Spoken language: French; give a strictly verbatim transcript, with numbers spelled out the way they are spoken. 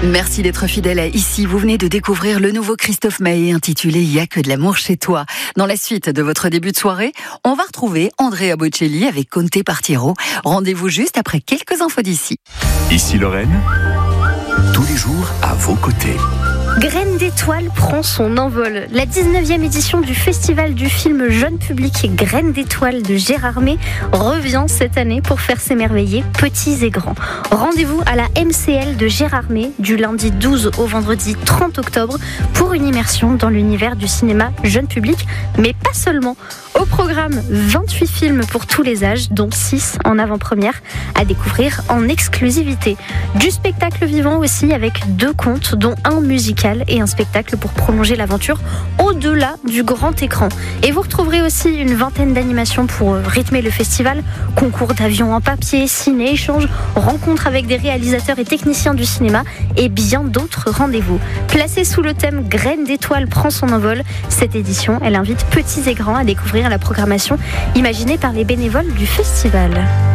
Merci d'être fidèle à Ici. Vous venez de découvrir le nouveau Christophe Maé intitulé « Il y a que de l'amour chez toi ». Dans la suite de votre début de soirée, on va retrouver Andrea Bocelli avec Conte Partiro. Rendez-vous juste après quelques infos d'ici. Ici Lorraine, tous les jours à vos côtés. Graines d'étoiles prend son envol. La dix-neuvième édition du festival du film jeune public Graines d'étoiles de Gérard May revient cette année pour faire s'émerveiller petits et grands. Rendez-vous à la M C L de Gérard May du lundi douze au vendredi trente octobre pour une immersion dans l'univers du cinéma jeune public, mais pas seulement. Au programme, vingt-huit films pour tous les âges, dont six en avant-première, à découvrir en exclusivité. Du spectacle vivant aussi avec deux contes, dont un musical et un spectacle pour prolonger l'aventure au-delà du grand écran. Et vous retrouverez aussi une vingtaine d'animations pour rythmer le festival, concours d'avions en papier, ciné-échanges, rencontres avec des réalisateurs et techniciens du cinéma et bien d'autres rendez-vous. Placée sous le thème Graines d'étoiles prend son envol, cette édition, elle invite petits et grands à découvrir la programmation imaginée par les bénévoles du festival.